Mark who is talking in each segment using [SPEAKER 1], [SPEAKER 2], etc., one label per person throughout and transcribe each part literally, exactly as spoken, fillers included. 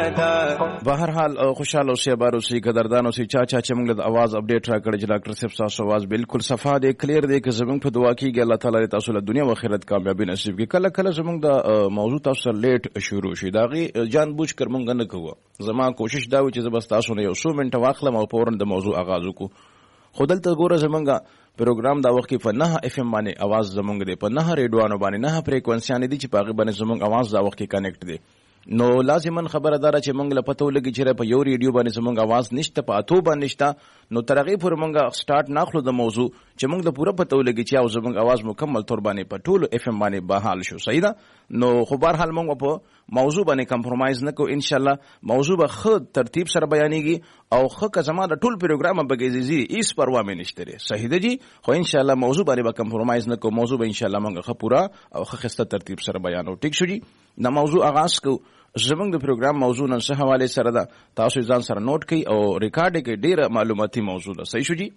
[SPEAKER 1] بهرحال خوشاله اوسئ بار اوسئ قدردان اوسئ چا چا چې موږ له आवाज اپډیټ را کړی چې ډاکټر صاحب تاسو आवाज بالکل صفا دی کلیر دی که زموږ په دعا کېږي الله تعالی تاسو له دنیا او آخرت کامیابی نصیب کړي. کله کله زموږ د موضوع تاسو لیټ شروع شي دا غي جان بوج کر موږ نه کوو. زما کوشش دا و چې زه بس تاسو نه یو څو منټه واخلم او فورن د موضوع آغاز وکړو. خو دلته ګوره زمونږ پروګرام دا وخت کې په نه اف ام باندې आवाज زمونږ دی په نه ریډیوانو باندې نه فریکوئنسیانې دي چې په هغې باندې زمونږ आवाज دا وخت کې کنیکټ دی. نو لازمن خبره داره چې مونږ له پته ولګي چې په یو ریډیو باندې زمونږ आवाज نشته په اتو باندې نشته. نو تر هغې پورې مونږ سټارټ ناخلو د موضوع چې مونږ له پوره پته ولګي چې او زمونږ आवाज مکمل طور باندې په ټولو اف ام باندې بحال شو. صحیح ده. نو خو بهرحال مونږ په موضوع باندې کمپرومایز نه کوو. انشاءالله موضوع به ښه ترتیب سره بیانېږي او ښه که زما د ټول پروګرام به ګیزي هیڅ پروا مې نشته دی. صحیح ده جي. خو انشاءالله موضوع باندې به کمپرومایز نه کوو. موضوع به انشاءالله مونږ ښه پوره او ښه ښایسته ترتیب سره بیانو. ټیک شو جي. دا موضوع آغاز کوو. زمونږ د پروګرام موضوع نن څه حواله سره ده تاسو ځان سره نوٹ کړئ او ریکارډ کړئ. ډیره معلوماتي موضوع ده. صحیح شو جي.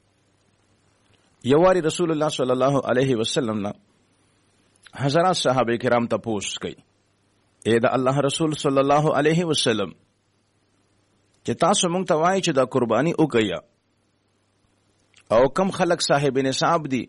[SPEAKER 1] یو واری رسول الله صلی الله علیه وسلم نه حضرات صحابه کرام تپوس کوي اے د الله رسول صلی الله علیه وسلم چې تاسو مونږ ته وایي چې دا قرباني وکړئ او کم خلک صاحب نصاب دي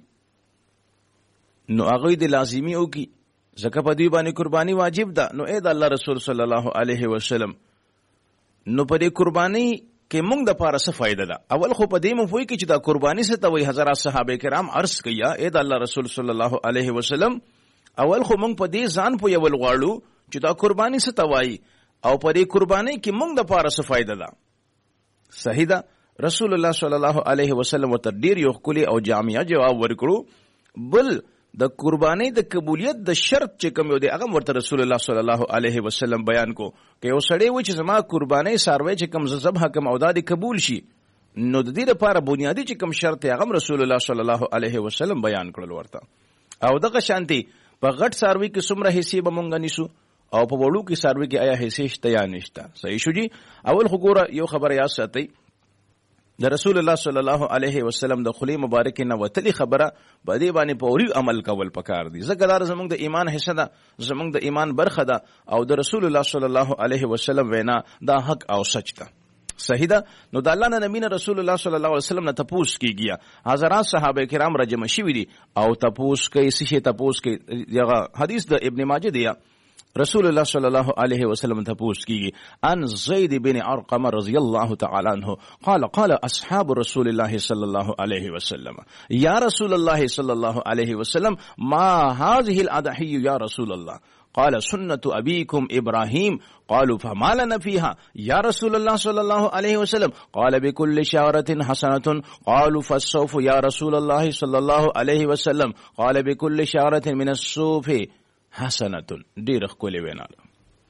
[SPEAKER 1] نو هغوی د لازمي وکړي ځکه په دوی باندې قرباني واجب ده. نو اے د الله رسول صلی الله علیه وسلم نو په دې قرباني کې موږ د پاره څه فائدہ ده؟ اول خو په دې مو پوي کې چې دا قرباني څه ته وایي. حضرات صحابه کرام عرض کوي اے د الله رسول صلی الله علیه وسلم اول خو موږ په دې ځان پویول غواړو چې دا قرباني څه ته وایي او په دې قرباني کې موږ د پاره څه فائدہ ده. صحیح ده. رسول الله صلی الله علیه وسلم ورته ډېر یو ښکلی او جامع جواب ورکړو. بل د قربانۍ د قبولیت د شرط چې کوم یو دی هغه ورته رسول الله صلی الله علیه وسلم بیان کو که یو سړی و چې زما قربانۍ څاروی چې کوم زه ذبحه کوم او دا دې قبول شي نو د دې لپاره بنیادي چې کوم شرط دی هغه رسول الله صلی الله علیه وسلم بیان کړل ورته. او دغه شانتي په غټ څاروي کې څومره حصې به مونږ نیسو او په وړو کې څاروي کې آیا حصې شته یا نشته. صحیح شو جي. اول خو ګوره یو خبره یاد ساتئ د رسول الله صلی الله علیه وسلم د خلی مبارک نه وتلی خبره په دې باندې پوری عمل کول پکار دي. ځکه دا زموږ د ایمان حصہ ده زموږ د ایمان برخه ده او د رسول الله صلی الله علیه وسلم وینا دا حق او سچ ده. صحیح ده. نو د الله نبی رسول الله صلی الله علیه وسلم نه تپوس کیږي. حضرات صحابه کرام رجم شوي دي او تپوس کوي څه تپوس کوي. دغه حدیث د ابن ماجه دی رسول الله صلی الله علیه وسلم تپوس کیږي ان زید بن ارقم رضی الله تعالی عنه قال قال اصحاب رسول الله صلی الله علیه وسلم یا رسول الله صلی الله علیه وسلم ما هذه الاضحيه یا رسول الله قال سنة أبيكم إبراهيم قالوا فما لنا فيها يا رسول الله صلى الله عليه وسلم قال بكل شعرة حسنة قالوا فالصوف يا رسول الله صلى الله عليه وسلم قال بكل شعرة من الصوف حسنتون. ډیر ښکلې وینا ده.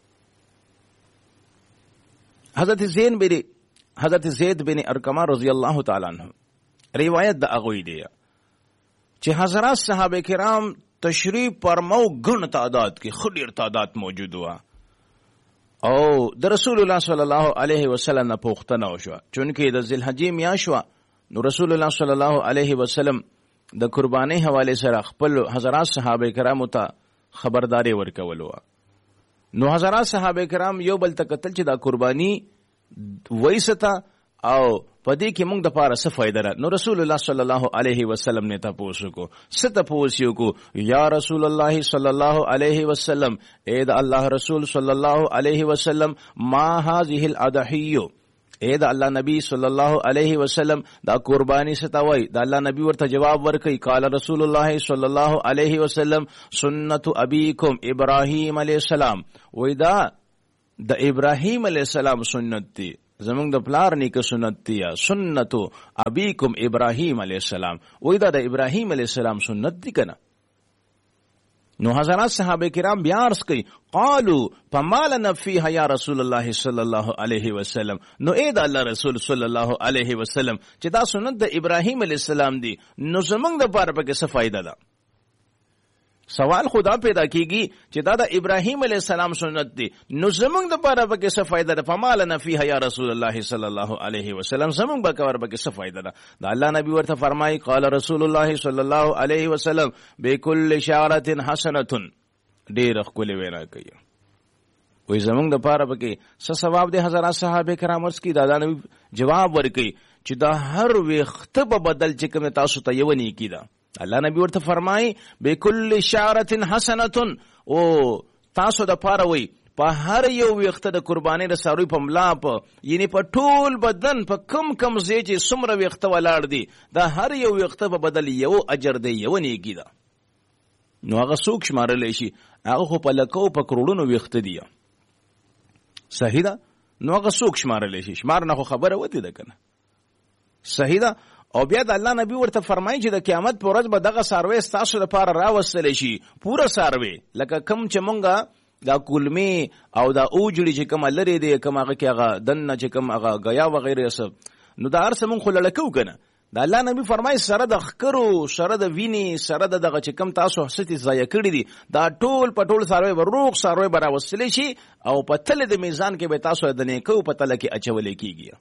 [SPEAKER 1] حضرت زین بن حضرت زید بن ارقم رضی الله تعالی عنہ روایت د هغوی دی چې حضرات صحابه کرام تشریف فرمو ګڼ تعداد کې ښه ډېر تعداد موجود و او د رسول الله صلی الله علیه وسلم نه پوښتنه وشوه چونکې د ذوالحجې میاشت وه. نو رسول الله صلی الله علیه وسلم د قربانۍ حوالې سره خپل حضرات صحابه کرامو ته خبرداري ورکولو. نو حضرات صحابه کرام یو بل ته کتل چې دا قرباني وایسته او په دې کې موږ د پاره څه فایده ده. نو رسول الله صلی الله علیه وسلم نه تپوس وکړو. څه تپوس یې وکړو؟ یا رسول الله صلی الله علیه وسلم اے د الله رسول صلی الله علیه وسلم ما هذه الاضحیه اے د الله نبی صلی الله علیه وسلم دا قربانی ستوي. د الله نبی ورته جواب ورکړي قال رسول الله صلی الله علیه وسلم سنت ابیکم ابراهیم علیه السلام وای دا د ابراهیم علیه السلام سنت دی زمونږ د پلار نیکه سنت دی. سنت ابیکم ابراهیم علیه السلام وای دا د ابراهیم علیه السلام سنت دی کنه. نو حضرات صحابه کرام بیا عرض کوي قالوا فما لنا فيها یا رسول الله صلی الله علیه وسلم. نو اے د الله رسول صلی الله علیه وسلم چې دا سنت د ابراهیم علیه السلام دی نو زمونږ د پاره پکې څه فائدہ ده؟ سوال خدا پیدا کیږي چې دا د ابراهیم علیه السلام سنت دی نو زمونږ د پاره پکې څه فائدہ ده؟ فما لنا فيها یا رسول الله صلی الله علیه وسلم زمونږ به کور پکې څه فائدہ ده؟ دا الله نبی ورته فرمایي قال رسول الله صلی الله علیه وسلم بكل شعرة حسنة. ډېر ښکلې وینا کوي. وای زمونږ د پاره پکې څه ثواب دی؟ حضرات صحابه کرام ورس کی دا الله نبی جواب ورکړي چې دا هر وخت په بدل چې کوم تاسو ته یو نیکی ده. الله نبی ورته فرمایي بكل شعره حسنه، او تاسو د پاره وای په هر یو وخت د قرباني د ساروی په ملا په یعنی په ټول بدن په کم کم ځای چې څومره وخت ولاړ دی دا هر یو وخت په بدل یو اجر دی، یو نیکی ده. نو هغه څوک شمارلی شي؟ هغه خو په لکو په کروڑونو وخت دی. صحیح ده؟ نو هغه څوک شمارلی شي؟ شمار نه خو خبره وتی ده کنه. صحیح ده؟ او بیا د الله نبی ورته فرمایي چې د قیامت په ورځ به دغه ساروی ستاسو لپاره راوستلی شي، پوره ساروی، لکه کم چې مونږه دا کلمې او دا اوجړي چې کومه لرې دی، کوم هغه کې هغه دننه چې کوم هغه ګیا وغیره څه، نو دا هر څه مونږ خو لړکو که نه. د الله نبی فرمایي سره د ښکرو، سره د وینې، سره د دغه چې کوم تاسو ستې ضایع کړي دي دا ټول په ټول ساروی به روغ ساروی به راوستلی شي او په تله د میزان کې به تاسو د نیکو په تله کې اچولی کېږي.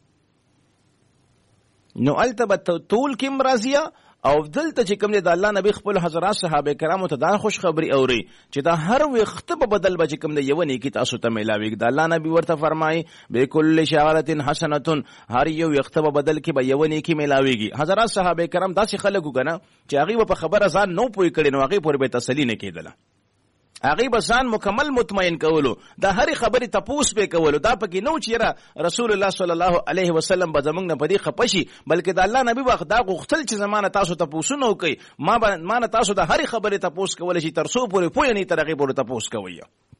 [SPEAKER 1] نو الته به ټول کې مرضیه او دلته چې کوم دی د الله نبی خپل حضرات صحابه کرامو ته دا خوش خبري اوري چې دا هر وخت په بدل به چې کوم دی یو نیکی تاسو ته میلاوي. د الله نبی ورته فرمایي بكل شعره حسنه، هر یو وخت په بدل کې به یو نیکی میلاويږي. حضرات صحابه کرام داسې خلک وګنه چې هغه په خبره ځان نو پوي کړي، نو هغه پورې به تسلی نه کېدله، هغه به ځان مکمل مطمئن کولو، دا هر خبرې تپوس به کولو. دا پکې نو چې رسول الله صلی الله علیه وسلم به زمونږ نه پدې خپشي، بلکې د الله نبی وخت دا غوښتل چې زمانه تاسو تپوسونه وکړي، ما به ما نه تاسو د هر خبرې تپوس کول شي تر څو پورې پوه نه تر هغه پورې تپوس کوي.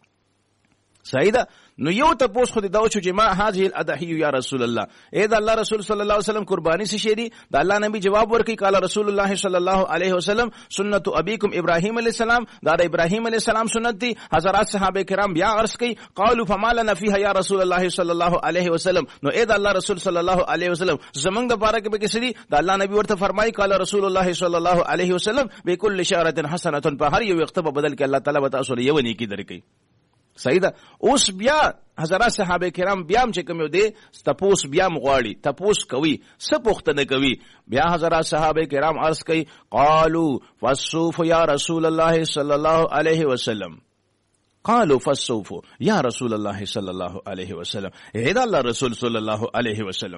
[SPEAKER 1] صحیح ده؟ نو یو تپوس خو دا چې ما هذه الاضحيه یا رسول الله، اے د الله رسول صلی الله علیه وسلم قربانی څه شي دي؟ د الله نبی جواب ورکړي قال رسول الله صلی الله علیه وسلم سنت ابيكم ابراهيم علیه السلام، دا د ابراهيم علیه السلام سنت دي. حضرات صحابه کرام بیا عرض کوي قالوا فما لنا فيها یا رسول الله صلی الله علیه وسلم، نو اے د الله رسول صلی الله علیه وسلم زمنګ د بارے کې به کیسه دي؟ د الله نبی ورته فرمایي قال رسول الله صلی الله علیه وسلم بكل شعره حسنه، په هر یو وخت په بدل کې الله تعالی به تاسو له یو نیکی درکړي. صحیح ده؟ اوس بیا حضرات صحابه کرام بیا هم چې کوم یو دی تپوس بیا مغواړي، تپوس کوي، څه پوښتنه کوي. بیا حضرات صحابه کرام عرض کوي قالوا فالصوف یا رسول الله صلی الله علیه وسلم، قالوا فالصوف یا رسول الله صلی الله علیه وسلم، اے د الله رسول صلی الله علیه وسلم.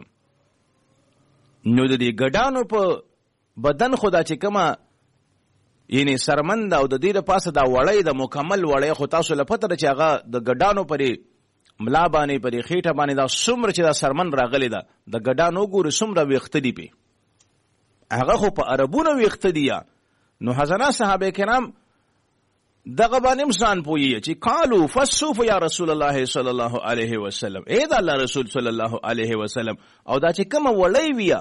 [SPEAKER 1] نو د دې ګډانو په بدن خدا چې کومه یعنی سرمند او د دې د پاسه دا وړی د مکمل وړی خو تاسو له پته ده چې هغه د ګډانو پرې ملا باندې پرې خېټه باندې دا څومره چې دا سرمن راغلی ده د ګډانو ګورې څومره ویښته دي پې، هغه خو په عربونو ویښته دي. نو حضرات صحابه کرام دغه باندې هم ځان پوهیږي چې قالو فالصوف یا رسول الله صلی الله علیه وسلم، اے د الله رسول صلی الله علیه وسلم. او دا چې کومه وړی وي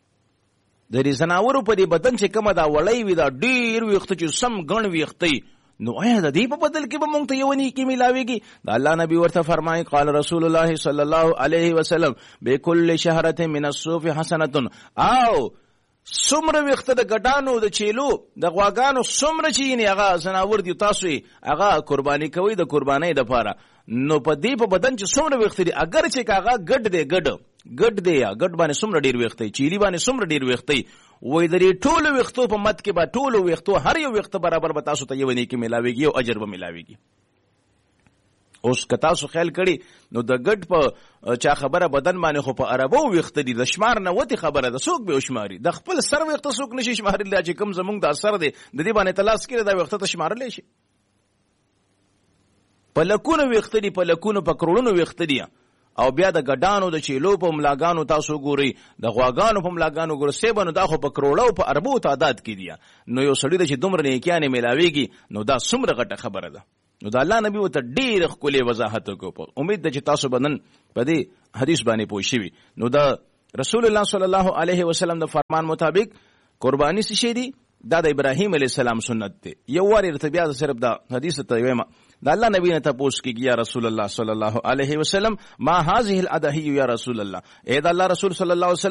[SPEAKER 1] د دې زناورو په دې بدن چې کومه دا وړی وي دا ډېر ویښته چې سم ګڼ ویښته، نو آیا د دې په بدل کې به مونږ ته یو نیکي میلاویږي؟ د الله نبی ورته فرمایي قال رسول الله صلی الله علیه وسلم بكل شهرة من الصوف حسنة، او څومره ویښته د ګډانو د چیلو د غواګانو څومره چې یعنې هغه زناور دي تاسو یې هغه قرباني کوئ د قربانۍ دپاره، نو په دې په بدن چې څومره ویښته دي اگر چې هغه ګډ دی ګډ ګډ دی یا ګډ باندې څومره ډېر ویښته چیلي باندې څومره ډېر ویښته وایي د دې ټولو ویښتو په مد کې به ټولو ویښتو هر یو ویښته برابر به تاسو ته یو نیکي میلاویږي، یو اجر به میلاویږي. اوس که تاسو خیال کړي نو د ګډ په چا خبره بدن باندې خو په عربو ویښته دي، د شمار نه وتې خبره ده، څوک به وشماري؟ د خپل سر ویښته څوک نشي شمارلی، چې کوم زمونږ دا سر دی د دې باندې تلاس کړي دا ویښته ته شمارلی شي؟ په لکونو ویښته دي، په لکونو په کروڑونو ویښته دي. او بیا د ګډانو د چیلو په ملاګانو تاسو ګورئ، د غواګانو په ملاګانو ګورئ، سیبانو دا خو په کروڑو په اربو تعداد کې دي. نو یو سړي ته چې دومره نیکیانې میلاویږي نو دا څومره غټه خبره ده. نو د الله نبی ورته ډېر ښکلی وضاحت وکړو. امید ده چې تاسو به نن په دې حدیث باندې پوه شوي. نو د رسول الله صلی الله علیه وسلم د فرمان مطابق قرباني څه شی دي؟ دا د ابراهیم علیه السلام سنت دی. یو وارې درته بیا صرف دا حدیث ته وایم، د الله نبی نه تپوس کېږي یا رسول الله صلی الله علیه وسلم ما هذه الاضحیه یا رسول الله، اے د الله رسول صلی الله علیه وسلم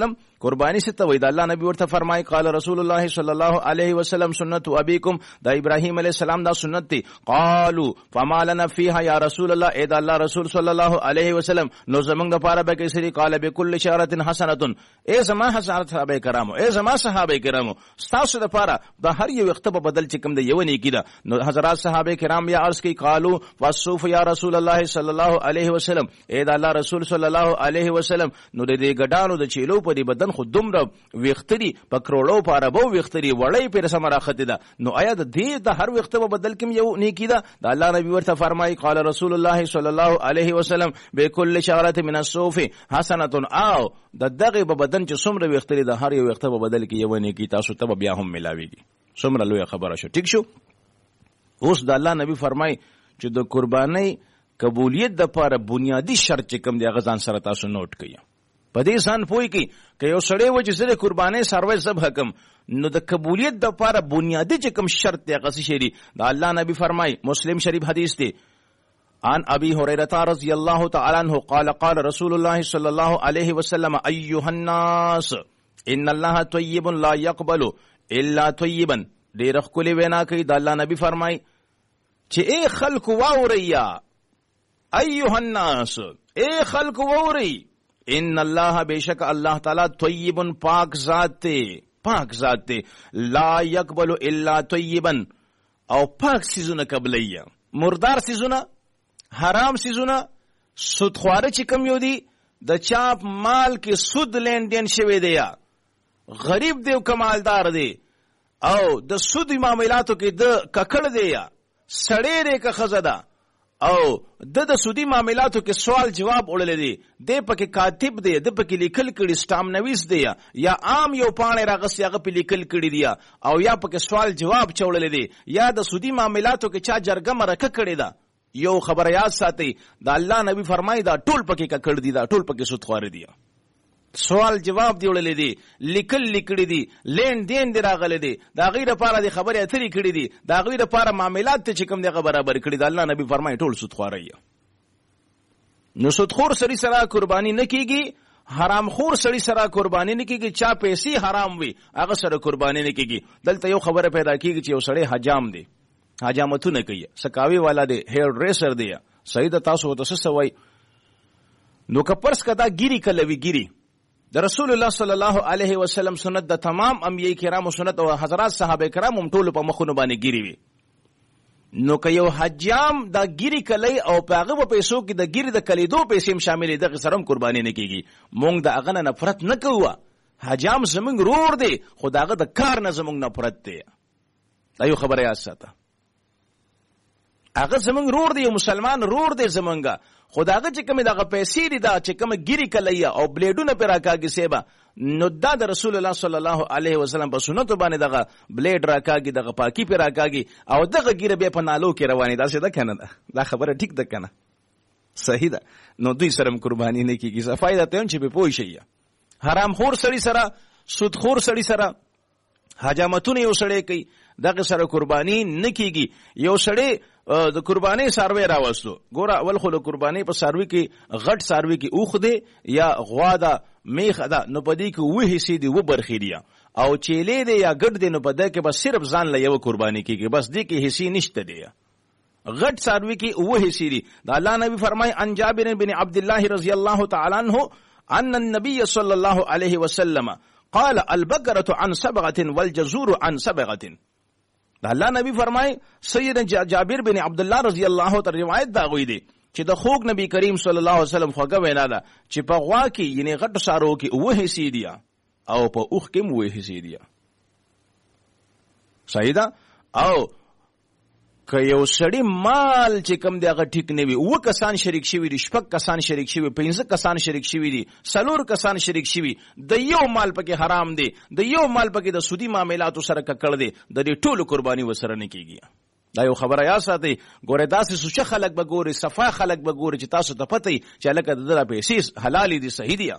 [SPEAKER 1] قربانی څه ته وایي؟ د الله نبی ورته فرمایي قال رسول الله صلی الله علیه وسلم سنت ابیکم، د ابراهیم علیه السلام دا سنت دی. قالوا فما لنا فيها یا رسول الله، اے د الله رسول صلی الله علیه وسلم نو زمونږ دپاره به کیسری؟ قال بكل شعرة حسنة، اے زما حضرات صحابه کرامو، اے زما صحابه کرامو، ستاسو دپاره د هر یو وخت په بدل چې کوم د یو نیکی ده. نو حضرات صحابه کرام یا عرض کوي قالوا والصوف یا رسول الله صلی الله علیه وسلم، اے د الله رسول صلی الله علیه وسلم نو د دې ګډانو د چیلو په دې بدن خو دومره ویختري په کروڑو په عربو ویختري وړی پر سم راخته ده. نو آیا د دې د هر وخت په بدل کې یو نیکی ده؟ د الله نبی ورته فرمایي قال رسول الله صلی الله علیه وسلم بكل شعرة من الصوف حسنة، او د دغه په بدن چې څومره ویختري د هر یو وخت په بدل کې یو نیکی تاسو ته بیا هم ملاويږي. څومره لوی خبره شو. ټیک شو. اوس د الله نبی فرمایي چې د قربانۍ قبولیت د لپاره بنیادی شرط چې کوم دی هغه ځان سره تاسو نوٹ کړئ. په دې ځان پوي کې که یو سړی و چې زه د قربانۍ څاروی ذبح کړم نو د قبولیت د لپاره بنیادی چې کوم شرط دی هغه څه شی دی؟ د الله نبی فرمایي مسلم شریف حدیث دی عن ابي هريره رضي الله تعالى عنه قال قال رسول الله صلى الله عليه وسلم ايها الناس ان الله طيب لا يقبل الا طيبا. ډېر ښکلې وینا کوي د الله نبی فرمایي چې اے خلق واوریا، ايها الناس اے خلق واوري، ان الله بشک الله تعالی طيب پاک ذات ته، پاک ذات ته، لا يقبل الا طيبا، او پاک سيزونه قبليه، مردار سيزونه، حرام سيزونه، سودخواره چې کوم یو دي د چاپ مال کې سود لین دین شوی دی، یا غریب دی او کمالدار دی، او د سود معاملاتو کې د ککړ دی، یا سړی دی که ښځه ده، او د د سودی معاملاتو کې سوال جواب وړلې دي، د پکې کاتب دی، د پکې لیکل کړي سټام نویس دی، یا عام یو پاڼې راغسي هغه په لیکل کړي دی، او یا پکې سوال جواب چوړلې دي، یا د سودی معاملاتو کې چا جرګه مرکه کړي ده. یو خبر یاد ساتي د الله نبی فرمایي دا ټول پکې ککړ دي، دا ټول پکې سودخوار دي، سوال جواب دی وړلې دي، لیکل لیکړي دي، لین دین دی راغلي دي، دا غیر لپاره د خبرې اترې کړي دي، دا غیر لپاره معاملات ته چې کوم دغه برابر کړي دي. الله نبی فرمایي ټول سودخوار دي. نو سودخور سړي سره قرباني نه کیږي، حرام خور سړي سره قرباني نه کیږي، چا پیسې حرام وي هغه سره قرباني نه کیږي. دلته یو خبره پیدا کیږي چې یو سړی حجام دی، حجامتونه کوي، سکاوي والا دی، هیر ډریسر دی، صحیح ده تاسو ته څه سوي. نو که پرس کدا ګيري کلوي ګيري د رسول الله صلی الله علیه وسلم سنت د تمام انبیاء کرامو سنت او حضرات صحابه کرام هم ټول په مخونو باندې ګيري وي. نو که یو حجام دا ګيري کلی او پاغه په پیسو کې د ګيري د کلیدو پیسې هم شاملې دغه سرم قرباني نه کیږي. مونږ د هغه نه نفرت نه کوو، حجام زمونږ رور دی، خو داغه د کار نه زمونږ نفرت دی. دا یو خبره یاد ساته، هغه زمونږ رور دی، مسلمان رور دی زمونږ، خو داغه چې کومه دغه پیسې دي دا چې کومه ګيري کلی او بلیډونه پر راکاږي سیبا، نو دا د رسول الله صلی الله علیه وسلم په سنت باندې دغه بلیډ راکاږي، دغه پاکي پر راکاږي، او دغه ګيره به په نالو کې رواني. دا څه ده کنه؟ دا خبره ټیک ده کنه؟ صحیح ده. نو دوی سره قرباني نه کیږي. صفای ده ته چې به پوي شي. حرام خور سړي سره، سود خور سړي سره حجامتونه یو سړی کوي، دغه سره قرباني نه کیږي. یو سړی د قرباني ساروی راوستو، ګوره اول خو د قرباني په ساروی کې غټ ساروی کې اوخ دی یا غوا ده، میخ ده، نو په دې کې وې حصې دي، و برخې دي، او چیلې دی یا ګډ دی، نو په دې کې بس صرف ځان له یو قرباني کیږي، بس دې کې حصې نشته دی. غټ ساروی کې و حصې دي. د الله نبی فرمای ان جابر بن عبد الله رضی الله تعالی عنه ان النبي صلی الله علیه وسلم قال البقره عن سبغه والجزور عن سبغه. د الله نبی فرمای سید جابر بن عبد الله رضی الله تعالی روایت دا غوي دي چې د خوږ نبی کریم صلی الله علیه وسلم خوګه وینا ده چې په غوا کې یعنی غټ سارو کې وه حصې دي او په اوخ کې مو حصې دي. صحیح ده. او که یو سړی مال چې کم دی هغه ټیک نه وي، اوه کسان شریک شوي دي، شپږ کسان شریک شوي، پنځه کسان شریک شوي دي، څلور کسان شریک شوي، د یو مال پکې حرام دی، د یو مال پکې د سودی معاملاتو سره ککړ دی، د دې ټولو قرباني وسره نه کیږي. دا یو خبره یا ساتي. ګوره داسې سوچه خلک به ګوري، صفا خلک به ګوري چې تاسو ته پته چې هلکه د ده پیسې حلالې دي، صحیح دي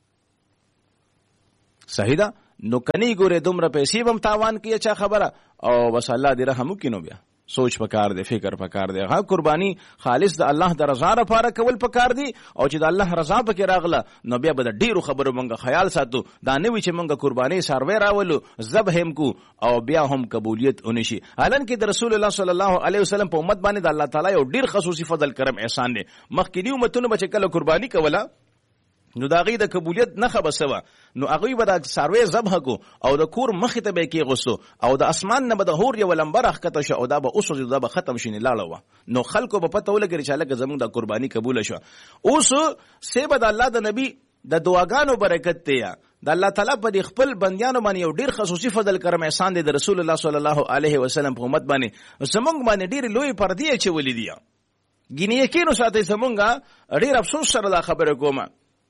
[SPEAKER 1] صحیح ده. نو کنی ګوره دومره پیسې به هم تاوان کوي چا خبره، او بس الله دې رحم وکړي. نو بیا سوچ پکار دی، فکر پکار دی. ها قرباني خالص د الله د رضا لپاره کول پکار دی او چې د الله رضا پکې راغله نو بیا به د ډیرو خبرو مونږ خیال ساتو. دا نه وي چې مونږ قرباني سروي راولو ذبح هم کو او بیا هم قبولیت ونشي. حالانکه د رسول الله صلی الله علیه وسلم په امت باندې د الله تعالی یو ډیر خصوصي فضل کرم احسان دی. مخکینی امتونو به چې کله قرباني کوله نو د هغې د قبولیت نښه به څه وه، نو هغوی به د څاروی ذبح کو او د کور مخې ته به یې کېغوستو او د اسمان نه به د هور یوه لمبه راښکته شوه او دا به وسوځي، دا به ختم شي، لاړه وه. نو خلکو به پته ولګېږي چې هلکه زموږ د قرباني قبوله شوه. اوس سی به د الله د نبي د دعاګانو برکت دی یا د الله تعالی په دې خپل بندیانو باندې یو ډیر خصوصي فضل کرم احسان دی د رسول الله صلی الله علیه وسلم په امت باندې زموږ باندې ډېرې لویې پردې اچولې دي. ګینې یقین وساتئ، زموږ ډېر افسوس سره دا خبره کومه،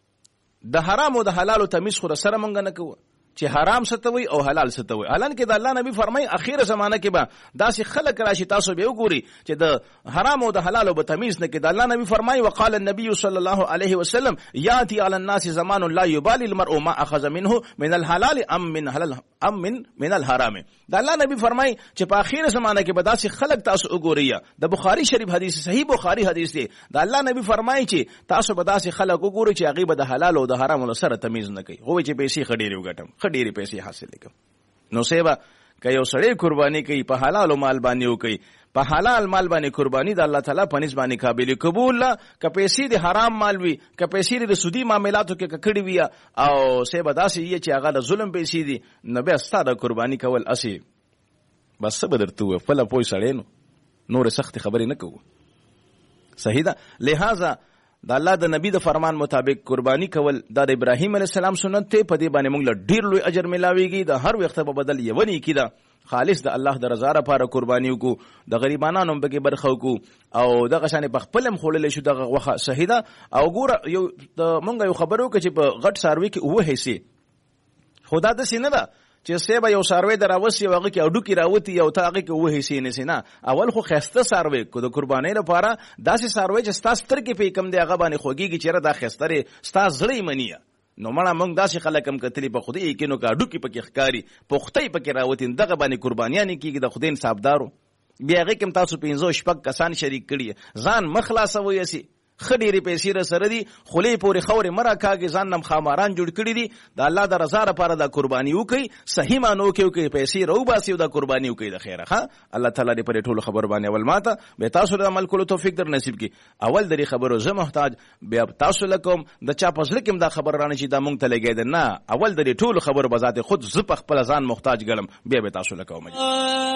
[SPEAKER 1] د حرام او د حلالو تمیز خو سره مونږ نه کوو چې حرام څه ته وایي او حلال څه ته وایي. حالانکې د الله نبی فرمایي اخیره زمانه کې به داسې خلک راشي تاسو به وګورئ چې د حرام او د حلالو به تمیز نه کوي. د الله نبی فرمایي وقال النبي صلی الله علیه وسلم یاتی علی الناس زمان لا یبالی المرء ما اخذ منه من الحلال ام من حلال ام من من الحرام. د الله نبی فرمایي چې په اخیره زمانه کې به داسې خلک تاسو وګورئ. د بخاری شریف حدیث صحیح بخاری حدیث دی. د الله نبی فرمایي چې تاسو به داسې خلک وګورئ چې هغې به د حلال او د حرام سره تمیز نه کوي. هو چې پیسې ښه ډېرې وګټم، ښه ډېرې پیسې حاصلې کړم. نو سیبه که یو سړی قرباني کوي په حلالو مال باندې وکوي، په حلال مال باندې قرباني د الله تعالی په نسبت باندې قابل قبول ده. که پیسې د حرام مال وي، که پیسې د سودي معاملاتو کې ککړې وي او سیبه داسې یې چې هغه د ظلم پیسې دي، نو بیا ستا د قرباني کول اسې بس څه به درته ووایو، خپله پوه سړی نو نورې سختې خبرې نه کوو. صحیح ده. لہذا د الله د نبی د فرمان مطابق قرباني کول دا د ابراهیم علیه السلام سنت دی. په دې باندې موږ له ډېر لوی اجر میلاویږي. د هر وخت په بدل یوه نیکي ده، خالص د الله د رضا لپاره قرباني وکړو، د غریبانانو هم پکې برخه وکړو او دغه شانې په خپل هم خوړلی شو دغه غوښه. صحیح ده. او ګوره یو موږ یو خبره وکړه چې په غټ څاروي کې اووه حصې، خو دا داسې نه ده چې سیبه یو څاروی د راوسي او هغه کې هډوکي راوتي او ته هغې کې اووه حصې نیسې. نه، اول خو ښایسته څاروی کو د قربانۍ لپاره، داسې څاروی چې ستا سترګې پې کم دی هغه باندې خوږېږي چې یاره دا ښایسته دی، ستا زړه یې مني. نو مړه موږ داسې خلک هم کتلي په خدای یقینو که هډوکي پکې ښکاري، پختۍ پکې راوتي، دغه باندې قربانیانې کېږي د خدای انصافدارو. بیا هغې کې هم تاسو پنځه شپږ کسان شریک کړي، ځان مه خلاصوئ. هسې ښه ډېرې پیسې را سره دي، خولې پورې خورې مه راکاږئ، ځان نه خاماران جوړ کړي دي. د الله د رضا لپاره دا قرباني وکړئ، صحیح معنو کې وکړئ، پیسې راوباسئ او دا قرباني وکړئ د خیره. ښه الله تعالی دې په دې ټولو خبرو باندې اول ماته بیا تاسو د عمل کولو توفیق در نصیب کړي. اول د دې خبرو زه محتاج، بیا تاسو له کوم د چا په زړه کې هم دا خبر رانه چې دا مونږ ته لګېده، نه، اول د دې ټولو خبرو به ذات خود زه په خپله ځان محتاج ګڼم، بیا به تاسو له کوم.